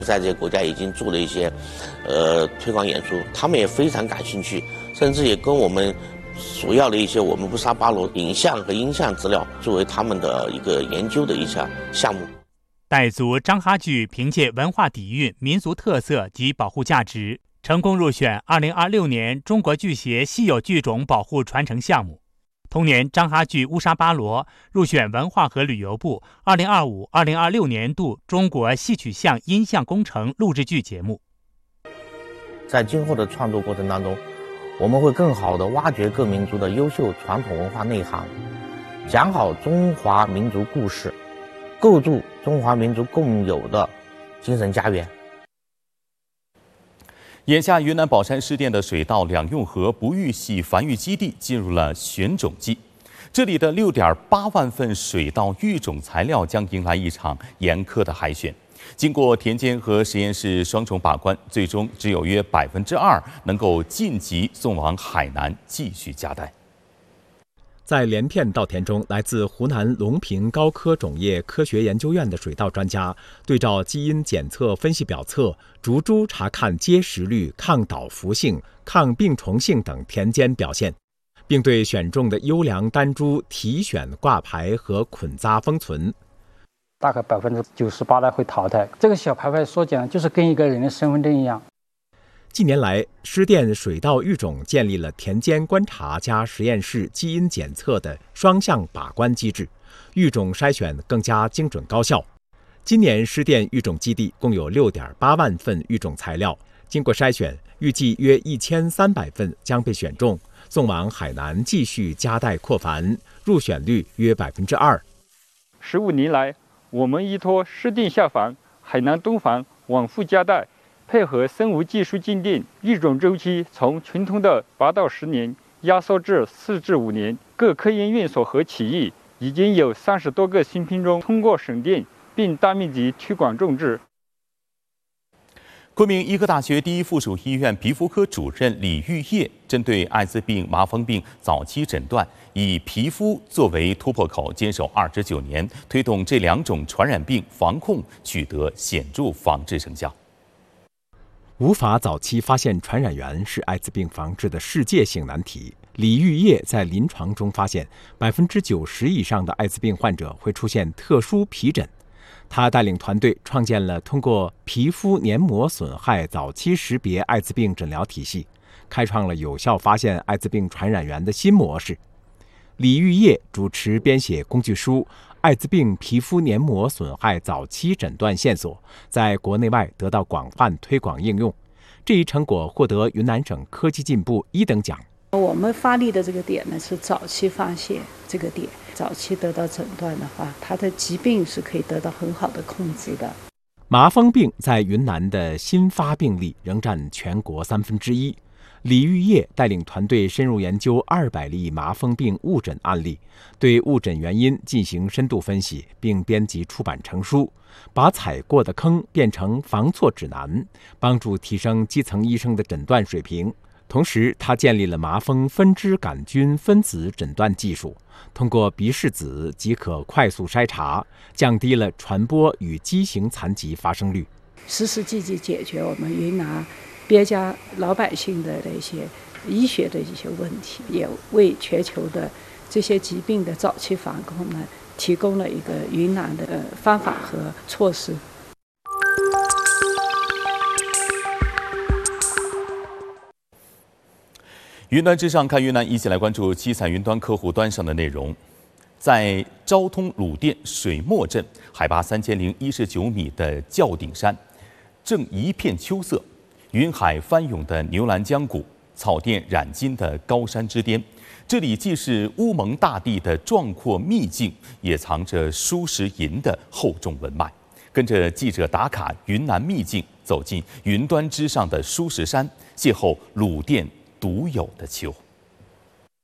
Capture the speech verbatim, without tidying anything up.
在这些国家已经做了一些，呃，推广演出，他们也非常感兴趣，甚至也跟我们索要了一些我们乌沙巴罗影像和音像资料，作为他们的一个研究的一项项目。 傣族张哈剧凭借文化底蕴、民族特色及保护价值，成功入选二零二六年中国剧协稀有剧种保护传承项目。同年，张哈剧乌沙巴罗入选文化和旅游部二零二五二零二六年度中国戏曲像音像工程录制剧节目。 在今后的创作过程当中，我们会更好地挖掘各民族的优秀传统文化内涵，讲好中华民族故事，构筑中华民族共有的精神家园。 眼下，云南保山湿电的水稻两用河不育系繁育基地进入了选种季，这里的六点八万份水稻育种材料将迎来一场严苛的海选。经过田间和实验室双重把关，最终只有约百分之二能够晋级送往海南继续加代。 在连片稻田中，来自湖南隆平高科种业科学研究院的水稻专家对照基因检测分析表册，逐株查看结实率、抗倒伏性、抗病虫性等田间表现，并对选中的优良单株提选挂牌和捆扎封存。 大概百分之九十八的会淘汰。这个小牌牌说讲就是跟一个人的身份证一样。 近年来，湿电水稻育种建立了田间观察加实验室基因检测的双向把关机制，育种筛选更加精准高效。今年湿电育种基地共有六点八万份育种材料，经过筛选，预计约一千三百份将被选中，送往海南继续加代扩繁，入选率约百分之二。 十五年来，我们依托湿电下防、海南东防往复加代，配合生物技术鉴定，育种周期从传统的八到十年压缩至四至五年。各科研院所和企业已经有三十多个新品种通过审定，并大面积推广种植。 昆明医科大学第一附属医院皮肤科主任李玉叶针对艾滋病、麻风病早期诊断，以皮肤作为突破口，坚守二十九年，推动这两种传染病防控取得显著防治成效。 无法早期发现传染源是艾滋病防治的世界性难题。李玉叶在临床中发现，百分之九十以上的艾滋病患者会出现特殊皮疹。他带领团队创建了通过皮肤黏膜损害早期识别艾滋病诊疗体系，开创了有效发现艾滋病传染源的新模式。李玉叶主持编写工具书《艾滋病皮肤黏膜损害早期诊断线索》，在国内外得到广泛推广应用。这一成果获得云南省科技进步一等奖。 我们发力的这个点呢，是早期发现这个点，早期得到诊断的话，它的疾病是可以得到很好的控制的。 麻风病在云南的新发病例仍占全国三分之一。李玉叶带领团队深入研究二百例麻风病误诊案例，对误诊原因进行深度分析，并编辑出版成书，把踩过的坑变成防错指南，帮助提升基层医生的诊断水平。同时，他建立了麻风分支杆菌分子诊断技术，通过鼻拭子即可快速筛查，降低了传播与畸形残疾发生率， 实实际际解决我们云南别家老百姓的一些医学的一些问题，也为全球的这些疾病的早期防控呢提供了一个云南的方法和措施。 云端之上看云南，一起来关注七彩云端客户端上的内容。在昭通鲁甸水墨镇，海拔三千零一十九米的轿顶山，正一片秋色。云海翻涌的牛栏江谷，草甸染金的高山之巅，这里既是乌蒙大地的壮阔秘境，也藏着舒适银的厚重文脉。跟着记者打卡云南秘境，走进云端之上的舒适山，邂逅鲁甸独有的秋。